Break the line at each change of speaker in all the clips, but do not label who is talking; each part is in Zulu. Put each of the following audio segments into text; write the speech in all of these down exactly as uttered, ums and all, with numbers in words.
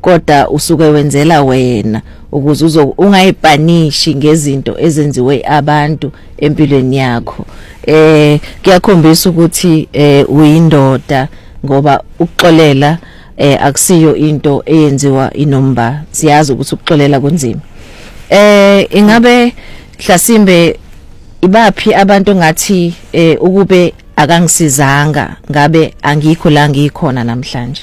kodwa usuke wenzela wena ukuze uzo ungayibanishi ngezinto ezenziwe abantu empilweni yakho. Eh kuyakhombisa ukuthi eh uyindoda ngoba ukuxolela eh akusiyo into eyenziwa inomba. Siyazi ukuthi ukuxolela kunzima. Eh ingabe Hlasimbe ibaphi abantu ngathi eh ukube akangisizanga ngabe angikho la ngikhona namhlanje?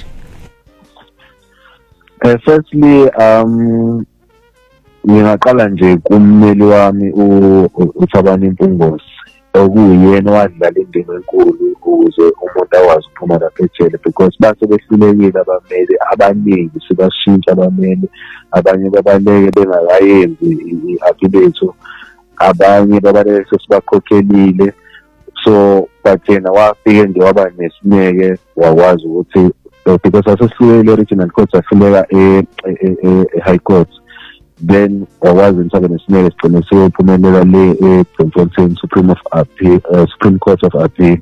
Uh, firstly um ngingaqala nje kummeli wami uThabani Mpungose okuyena wadlala indima enkulu ukuze umuntu akwazi ukuphuma lapha ejele, because base behlulekile abameli abaningi, sibashintsha abameli, abanye babaleke bengakayenzi i-affiliate, abanye babaleke sesibakhokhelile. So bathena wafike nje waba nesineke, wakwazi ukuthi because asehlulekile regional court afileka e-high court, then wakwazi ukuthi nesineke sigcine seyophumelela le e-Bloemfontein Supreme of Appeal, uh, Supreme Court of Appeal.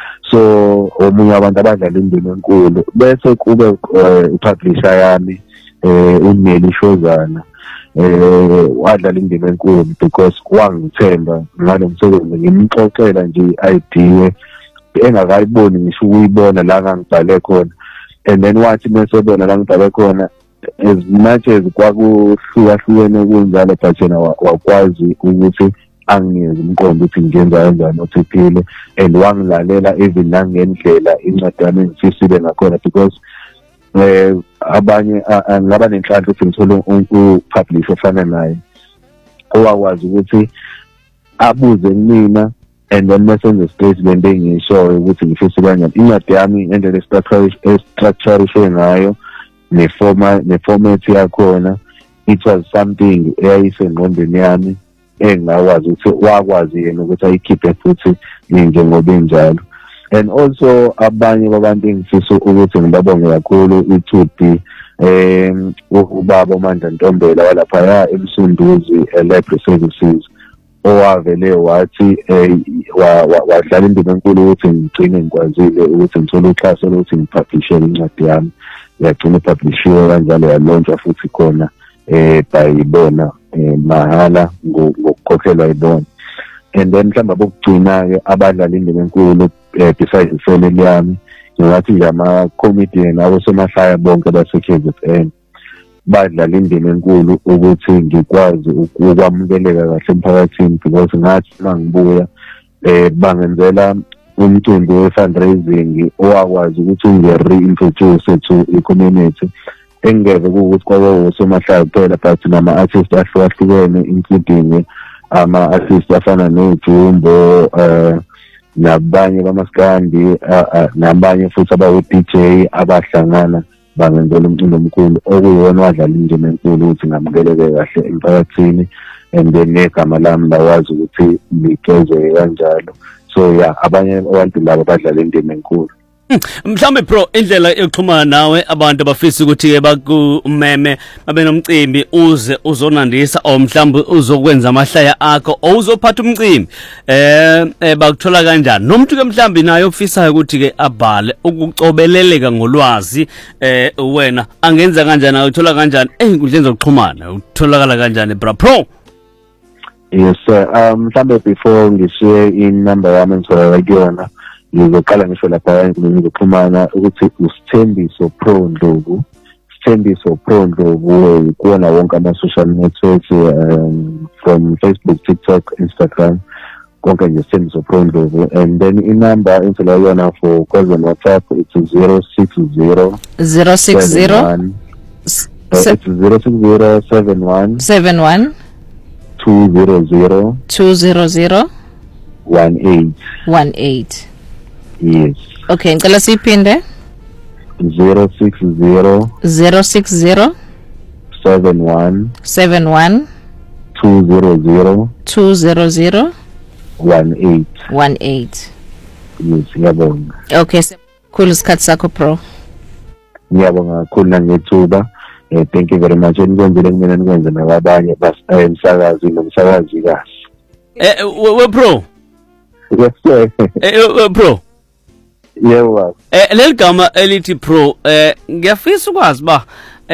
So omunye abantu abadlala indima enkulu. Bese kube upublisher yami uNeli Shozana, eh wadlala indima enkulu because wangithemba ngalo msebenzi, ngimxoxela nje i-idea engakayiboni ngisho ukuyibona la ngangibhale khona, and then wathi mesebona la ngibhale khona, as much as kwakuhlukahlukene kunjalo, but yena wakwazi ukuthi anginikeze umqondo ukuthi ngenza kanjani othile, and wangilalela even nangendlela incwadi yami engifisile ngakhona, because eh abanye ngaba nenhlanhla ukuthi ngithole upublisher ofana naye owakwazi ukuthi abuze mina, and then mesenze statement engisho ukuthi ngifisa kanjani incwadi yami endlela structure ngayo neforma neformat yakhona. It was something eyayisengqondweni yami engakwazi ukuthi wakwazi yena ukuthi ayikhiphe futhi njengoba injalo. And also abanye babantu engifisa ukuthi ngibabonge kakhulu uThubi em ubaba uMandla Ntombela walapha ya eMsunduzi Library Services, owavele wathi wadlala indima enkulu ukuthi ngigcine ngikwazile ukuthi ngithole uxhaso lokuthi ngipublishe incwadi yami. Yagcina ipublishiwe kanjalo, yalontsha futhi khona eh bayibona mahala ngokukhokhelwa ibona. And then mhlamba bokugcina ke abadlala indima enkulu besides ifamily yami, ngingathi nje ama-comedian abosemahlaya bonke base-K Z N badlala indima enkulu ukuthi ngikwazi ukwamukeleka kahle emphakathini, because ngathi mangibuya eh bangenzela umcimbi we-fundraising owakwazi ukuthi unge-reintroduce to i-community, engeke kuwukuthi kwawo osomahlaya kuphela but nama-artist ahlukahlukene, including ama-artist afana noJumbo uh, nabanye bamaskandi nabanye futhi abawu-D J abahlangana bangenzela umculo omkhulu okuyona wadlala indima enkulu ukuthi ngamukeleke kahle emphakathini, and then negama lami lawazi ukuthi likezeke kanjalo. So yeah, abanye abantu labo badlala indima enkulu.
Mhlambe bro, indlela yokuxhumana nawe abantu abafisa ukuthi ke bakumeme babe nomcimbi uze uzonandisa o mhlambe uzokwenza amahlaya akho o uzophatha umcimbi eh bakuthola kanjani? Nomuntu ke mhlambe naye ofisayo ukuthi ke abhale ukucobeleleka ngolwazi eh wena angenza kanjani, uthola kanjani einkundleni zokuxhumana, utholakala kanjani bra pro?
Yes sir, um mhlambe before ngishiye in number yami ngithola kuyona, ngizoqala ngisho lapha endlini zokuxhumana ukuthi uSithembiso Pro Ndlovu, Sithembiso Pro Ndlovu kuwona wonke ama-social networks, um, from Facebook, TikTok, Instagram, konke nje Sithembiso Pro Ndlovu. And then inumber engithola yona for calls on WhatsApp, it's zero six zero
zero six zero
it's zero six zero seven one
seven one
two zero zero
two zero zero
one eight
one eight.
Yes.
Okay, ngicela siphinde.
zero six zero
zero six zero
seven one
seven one
two zero zero
two zero zero
one eight
one eight.
Yes, ngiyabonga.
Okay, cool isikhathi sakho pro.
Ngiyabonga kakhulu nangethuba. Eh thank you very much. Nikwenzele mina nikwenze nabanye basemsakazi nomsakazi kahle.
Eh we pro.
Yes sir.
Eh pro.
Yebo.
Eh leligama elithi pro eh ngiyafisa ukwazi ba